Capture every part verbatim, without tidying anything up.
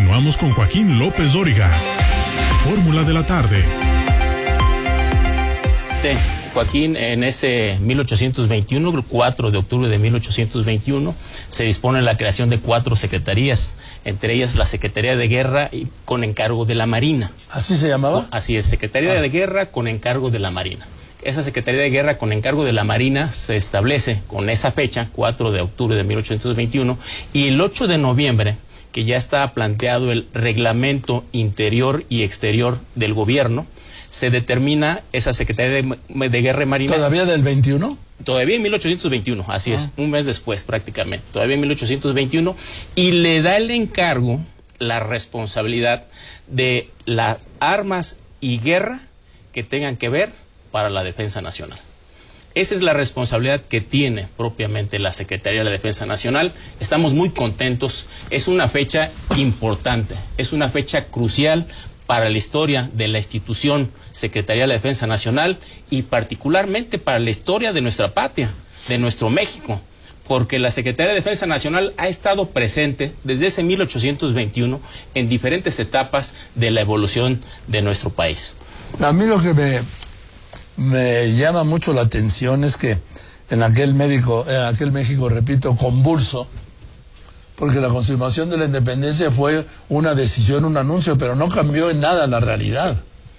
Continuamos con Joaquín López Dóriga. Fórmula de la tarde. Joaquín, en ese mil ochocientos veintiuno, el cuatro de octubre de mil ochocientos veintiuno, se dispone la creación de cuatro secretarías, entre ellas la Secretaría de Guerra y con encargo de la Marina. ¿Así se llamaba? Así es, Secretaría ah. de Guerra con encargo de la Marina. Esa Secretaría de Guerra con encargo de la Marina se establece con esa fecha, cuatro de octubre de mil ochocientos veintiuno, y el ocho de noviembre, que ya está planteado el reglamento interior y exterior del gobierno, se determina esa Secretaría de, de Guerra y Marina. ¿Todavía del veintiuno? Todavía en mil ochocientos veintiuno, así ah. es, un mes después prácticamente, todavía en mil ochocientos veintiuno, y le da el encargo, la responsabilidad de las armas y guerra que tengan que ver para la defensa nacional. Esa es la responsabilidad que tiene propiamente la Secretaría de la Defensa Nacional. Estamos muy contentos, es una fecha importante, es una fecha crucial para la historia de la institución Secretaría de la Defensa Nacional y particularmente para la historia de nuestra patria, de nuestro México, porque la Secretaría de Defensa Nacional ha estado presente desde ese mil ochocientos veintiuno en diferentes etapas de la evolución de nuestro país. A mí lo que me, me llama mucho la atención es que en aquel, médico, en aquel México, repito, convulso, porque la consumación de la independencia fue una decisión, un anuncio, pero no cambió en nada la realidad.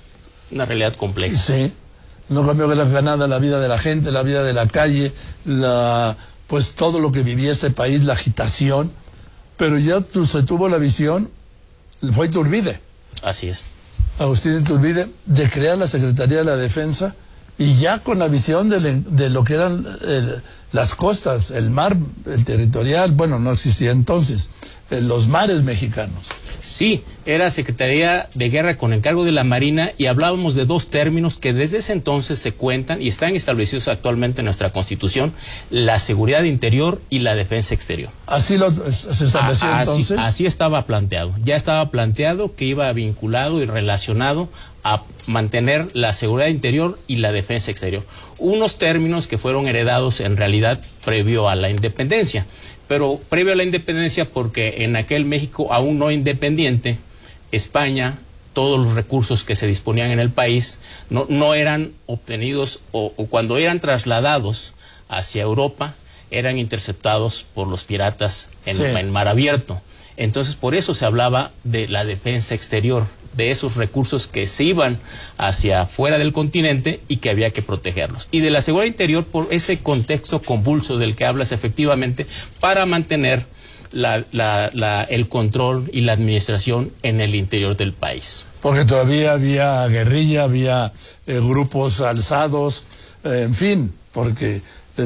Una realidad compleja. Sí, no cambió en nada la vida de la gente, la vida de la calle, la, pues todo lo que vivía este país, la agitación, pero ya tu, se tuvo la visión, fue Iturbide. Así es. Agustín Iturbide, de crear la Secretaría de la Defensa, y ya con la visión de, le, de lo que eran el, las costas, el mar, el territorial, bueno, no existía entonces, eh, los mares mexicanos. Sí, era Secretaría de Guerra con encargo de la Marina, y hablábamos de dos términos que desde ese entonces se cuentan y están establecidos actualmente en nuestra Constitución: la seguridad interior y la defensa exterior. ¿Así lo, se estableció a, entonces? Así, así estaba planteado, ya estaba planteado que iba vinculado y relacionado a mantener la seguridad interior y la defensa exterior. Unos términos que fueron heredados en realidad previo a la independencia, pero previo a la independencia porque en aquel México aún no independiente, España, todos los recursos que se disponían en el país no, no eran obtenidos o, o cuando eran trasladados hacia Europa eran interceptados por los piratas en, sí. en mar abierto. Entonces por eso se hablaba de la defensa exterior, de esos recursos que se iban hacia fuera del continente y que había que protegerlos. Y de la seguridad interior por ese contexto convulso del que hablas efectivamente, para mantener la, la, la, el control y la administración en el interior del país. Porque todavía había guerrilla, había eh, grupos alzados, eh, en fin, porque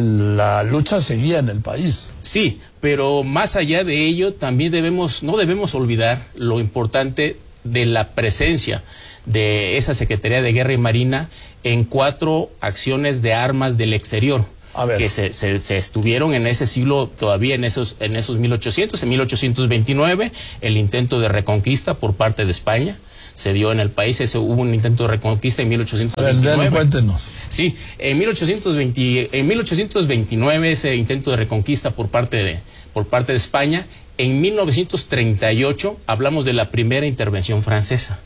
la lucha seguía en el país. Sí, pero más allá de ello también debemos, no debemos olvidar lo importante de la presencia de esa Secretaría de Guerra y Marina en cuatro acciones de armas del exterior que se, se, se estuvieron en ese siglo, todavía en esos en esos mil ochocientos, en mil ochocientos veintinueve, el intento de reconquista por parte de España se dio en el país. Ese, hubo un intento de reconquista en mil ochocientos veintinueve. A ver, cuéntenos. Sí, en mil ochocientos veinte, en mil ochocientos veintinueve ese intento de reconquista por parte de por parte de España. En mil novecientos treinta y ocho hablamos de la primera intervención francesa.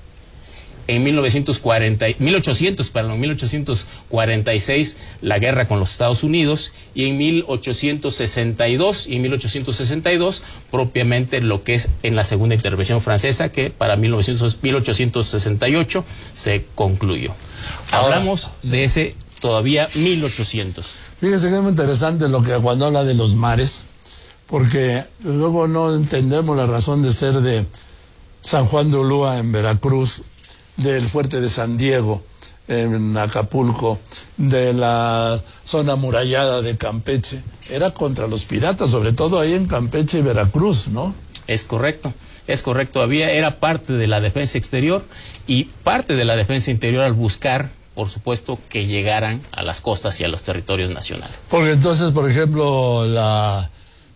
En mil novecientos cuarenta, mil ochocientos, perdón, mil ochocientos cuarenta y seis la guerra con los Estados Unidos, y en mil ochocientos sesenta y dos y mil ochocientos sesenta y dos propiamente lo que es en la segunda intervención francesa, que para mil novecientos, mil ochocientos sesenta y ocho se concluyó. Hablamos Ahora, sí. de ese todavía mil ochocientos. Fíjese que es muy interesante lo que cuando habla de los mares, porque luego no entendemos la razón de ser de San Juan de Ulúa en Veracruz, del fuerte de San Diego en Acapulco, de la zona amurallada de Campeche. Era contra los piratas, sobre todo ahí en Campeche y Veracruz, ¿no? Es correcto, es correcto. Había, era parte de la defensa exterior y parte de la defensa interior al buscar, por supuesto, que llegaran a las costas y a los territorios nacionales. Porque entonces, por ejemplo, la...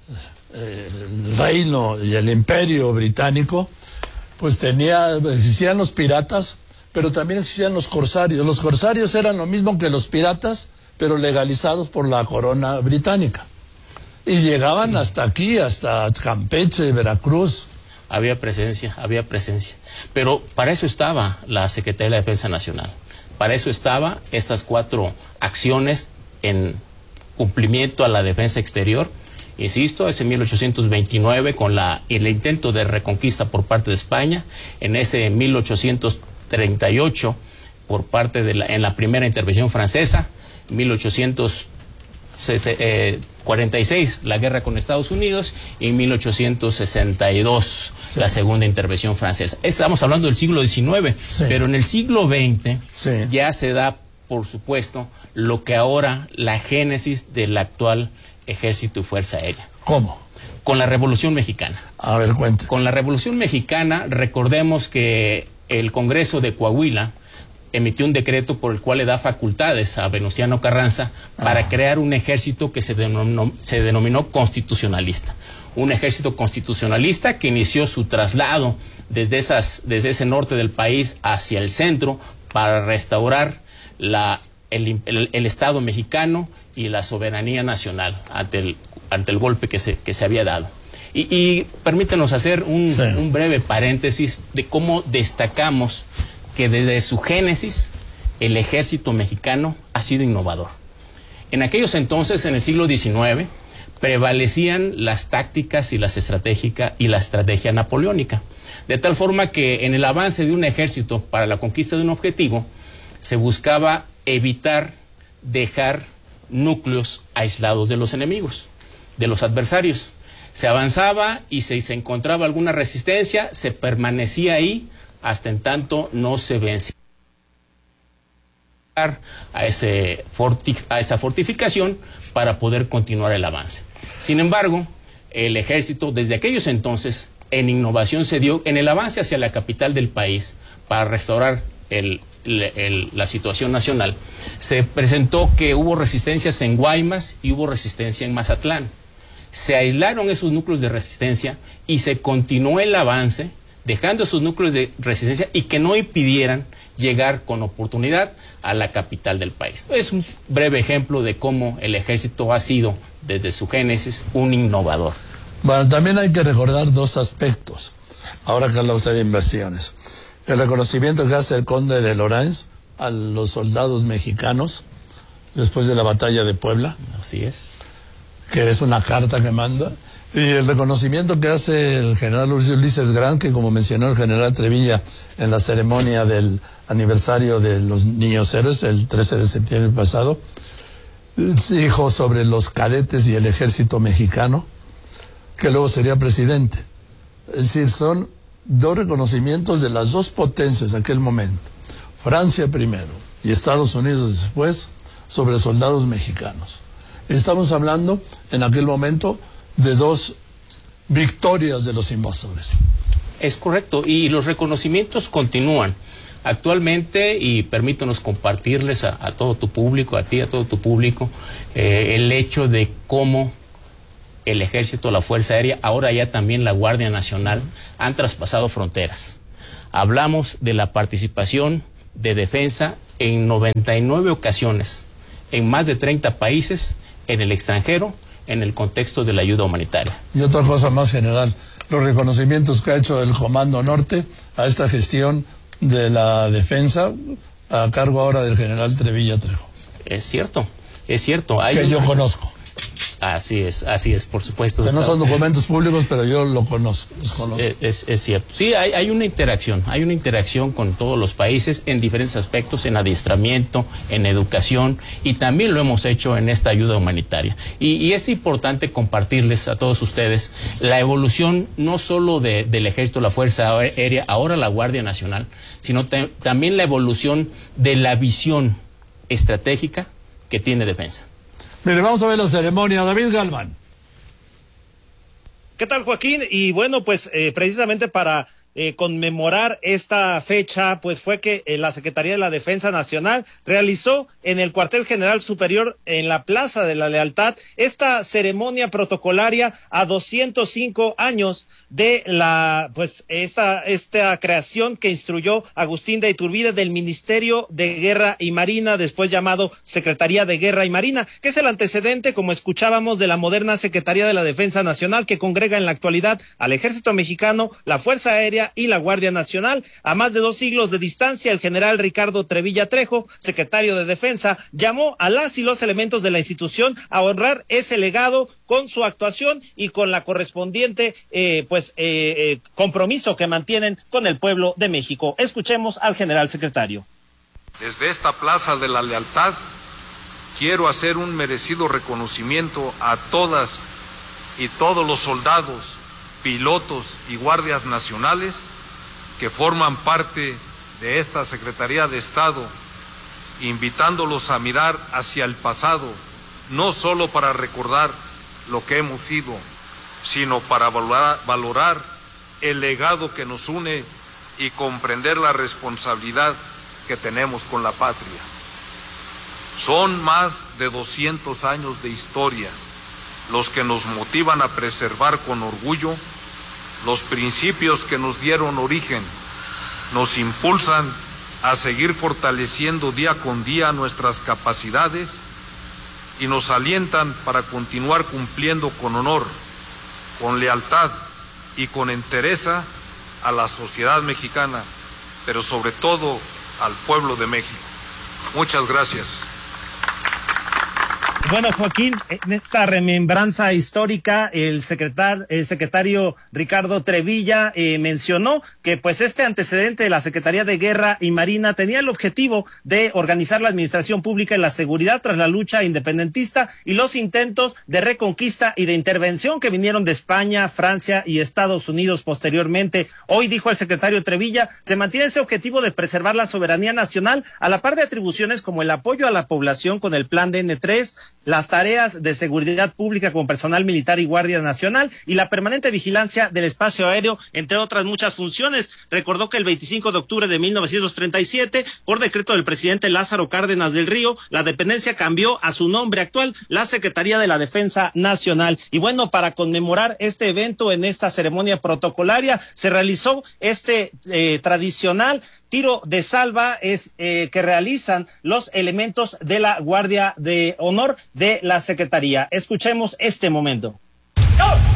el reino y el imperio británico, pues tenía, existían los piratas, pero también existían los corsarios. Los corsarios eran lo mismo que los piratas, pero legalizados por la corona británica. Y llegaban hasta aquí, hasta Campeche, Veracruz. había presencia, había presencia. Pero para eso estaba la Secretaría de la Defensa Nacional. Para eso estaba estas cuatro acciones en cumplimiento a la defensa exterior. Insisto, es en mil ochocientos veintinueve con la, el intento de reconquista por parte de España, en ese mil ochocientos treinta y ocho por parte de la, en la primera intervención francesa, mil ochocientos cuarenta y seis la guerra con Estados Unidos y mil ochocientos sesenta y dos sí. la segunda intervención francesa. Estamos hablando del siglo diecinueve, sí. pero en el siglo veinte sí. ya se da, por supuesto, lo que ahora la génesis del actual Ejército y Fuerza Aérea. ¿Cómo? Con la Revolución Mexicana. A ver, cuente. Con la Revolución Mexicana, recordemos que el Congreso de Coahuila emitió un decreto por el cual le da facultades a Venustiano Carranza para ah. crear un ejército que se denominó, se denominó constitucionalista. Un ejército constitucionalista que inició su traslado desde, esas, desde ese norte del país hacia el centro para restaurar la, el, el, el Estado mexicano y la soberanía nacional ante el, ante el golpe que se, que se había dado. Y, y permítanos hacer un, sí. un breve paréntesis de cómo destacamos que desde su génesis el ejército mexicano ha sido innovador. En aquellos entonces, en el siglo diecinueve, prevalecían las tácticas y las estratégicas y la estrategia napoleónica, de tal forma que en el avance de un ejército para la conquista de un objetivo se buscaba evitar dejar núcleos aislados de los enemigos, de los adversarios. Se avanzaba y si se encontraba alguna resistencia, se permanecía ahí hasta en tanto no se vencía a, ese forti a esa fortificación para poder continuar el avance. Sin embargo, el ejército desde aquellos entonces en innovación se dio en el avance hacia la capital del país para restaurar el, el, el, la situación nacional. Se presentó que hubo resistencias en Guaymas y hubo resistencia en Mazatlán. Se aislaron esos núcleos de resistencia y se continuó el avance, dejando esos núcleos de resistencia y que no impidieran llegar con oportunidad a la capital del país. Es un breve ejemplo de cómo el ejército ha sido, desde su génesis, un innovador. Bueno, también hay que recordar dos aspectos, ahora que habla usted de inversiones. El reconocimiento que hace el conde de Lorenz a los soldados mexicanos después de la batalla de Puebla. Así es. Que es una carta que manda. Y el reconocimiento que hace el general Ulises Grant, que como mencionó el general Trevilla en la ceremonia del aniversario de los niños héroes, el trece de septiembre pasado, dijo sobre los cadetes y el ejército mexicano, que luego sería presidente. Es decir, son dos reconocimientos de las dos potencias en aquel momento, Francia primero y Estados Unidos después, sobre soldados mexicanos. Estamos hablando en aquel momento de dos victorias de los invasores. Es correcto, y los reconocimientos continúan. Actualmente, y permítanos compartirles a, a todo tu público, a ti, a todo tu público, eh, el hecho de cómo el Ejército, la Fuerza Aérea, ahora ya también la Guardia Nacional, han traspasado fronteras. Hablamos de la participación de defensa en noventa y nueve ocasiones, en más de treinta países, en el extranjero, en el contexto de la ayuda humanitaria. Y otra cosa más general, los reconocimientos que ha hecho el Comando Norte a esta gestión de la defensa a cargo ahora del general Trevilla Trejo. Es cierto, es cierto. Hay que una... yo conozco. Así es, así es, por supuesto. Que no son documentos públicos, pero yo lo conozco, los conozco. Es, es, es cierto. Sí, hay, hay una interacción, hay una interacción con todos los países en diferentes aspectos, en adiestramiento, en educación, y también lo hemos hecho en esta ayuda humanitaria. Y, y es importante compartirles a todos ustedes la evolución no solo de, del Ejército, la Fuerza Aérea, ahora la Guardia Nacional, sino te, también la evolución de la visión estratégica que tiene defensa. Mire, vamos a ver la ceremonia. David Galván. ¿Qué tal, Joaquín? Y bueno, pues eh, precisamente para eh, conmemorar esta fecha, pues fue que eh, la Secretaría de la Defensa Nacional realizó en el Cuartel General Superior en la Plaza de la Lealtad esta ceremonia protocolaria a doscientos cinco años de la, pues esta, esta creación que instruyó Agustín de Iturbide del Ministerio de Guerra y Marina, después llamado Secretaría de Guerra y Marina, que es el antecedente, como escuchábamos, de la moderna Secretaría de la Defensa Nacional, que congrega en la actualidad al Ejército Mexicano, la Fuerza Aérea y la Guardia Nacional. A más de dos siglos de distancia, el general Ricardo Trevilla Trejo, secretario de Defensa, llamó a las y los elementos de la institución a honrar ese legado con su actuación y con la correspondiente eh, pues eh, eh, compromiso que mantienen con el pueblo de México. Escuchemos al general secretario. Desde esta Plaza de la Lealtad quiero hacer un merecido reconocimiento a todas y todos los soldados, pilotos y guardias nacionales que forman parte de esta Secretaría de Estado, invitándolos a mirar hacia el pasado, no solo para recordar lo que hemos sido, sino para valorar, valorar el legado que nos une y comprender la responsabilidad que tenemos con la patria. Son más de doscientos años de historia los que nos motivan a preservar con orgullo los principios que nos dieron origen, nos impulsan a seguir fortaleciendo día con día nuestras capacidades y nos alientan para continuar cumpliendo con honor, con lealtad y con entereza a la sociedad mexicana, pero sobre todo al pueblo de México. Muchas gracias. Bueno, Joaquín, en esta remembranza histórica, el secretario, el secretario Ricardo Trevilla eh, mencionó que pues este antecedente de la Secretaría de Guerra y Marina tenía el objetivo de organizar la administración pública y la seguridad tras la lucha independentista y los intentos de reconquista y de intervención que vinieron de España, Francia y Estados Unidos posteriormente. Hoy, dijo el secretario Trevilla, se mantiene ese objetivo de preservar la soberanía nacional a la par de atribuciones como el apoyo a la población con el plan D N tres, las tareas de seguridad pública con personal militar y Guardia Nacional y la permanente vigilancia del espacio aéreo, entre otras muchas funciones. Recordó que el veinticinco de octubre de mil novecientos treinta y siete, por decreto del presidente Lázaro Cárdenas del Río, la dependencia cambió a su nombre actual, la Secretaría de la Defensa Nacional. Y bueno, para conmemorar este evento, en esta ceremonia protocolaria, se realizó este eh, tradicional tiro de salva es eh, que realizan los elementos de la Guardia de Honor de la Secretaría. Escuchemos este momento.